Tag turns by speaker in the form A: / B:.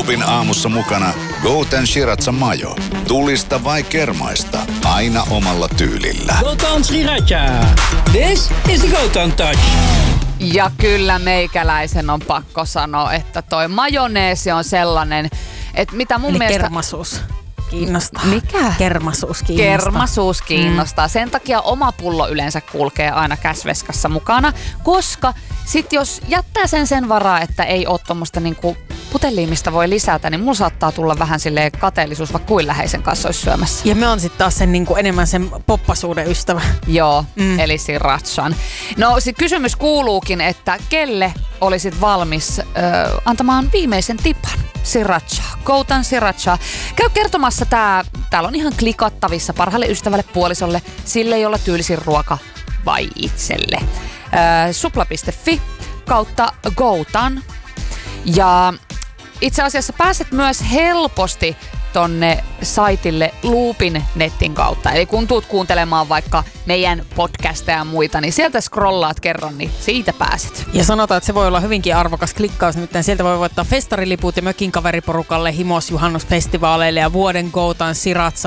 A: Loopin aamussa mukana Goatan Sriracha Mayo. Tulista vai kermaista, aina omalla tyylillä.
B: Goatan Sriracha. This is the Goatan touch.
C: Ja kyllä meikäläisen on pakko sanoa, että toi majoneesi on sellainen, että mitä mun mielestä...
D: kermasuus kiinnostaa.
C: Mikä?
D: Kermasuus kiinnostaa.
C: Kermasuus kiinnostaa. Sen takia oma pullo yleensä kulkee aina käsveskassa mukana, koska sit jos jättää sen varaa, että ei oo tommoista niinku putellia, mistä voi lisätä, niin mulla saattaa tulla vähän silleen kateellisuus, vaikka kuin läheisen kanssa olisi syömässä.
D: Ja me on sitten taas sen niinku enemmän sen poppasuuden ystävä.
C: Joo, eli srirachan. No sit kysymys kuuluukin, että kelle olisit valmis antamaan viimeisen tipan? Sriracha, Goatan Sriracha. Käy kertomassa täällä on ihan klikattavissa parhaalle ystävälle, puolisolle, sille jolla tyylisin ruoka vai itselle. Supla.fi kautta Goatan. Ja itse asiassa pääset myös helposti tonne saitille Loopin netin kautta. Eli kun tuut kuuntelemaan vaikka meidän podcasteja ja muita, niin sieltä scrollaat kerran, niin siitä pääset.
D: Ja sanotaan, että se voi olla hyvinkin arvokas klikkaus, nimittäin sieltä voi voittaa festariliput ja mökin kaveriporukalle, himosjuhannusfestivaaleille ja vuoden Goatan Sriracha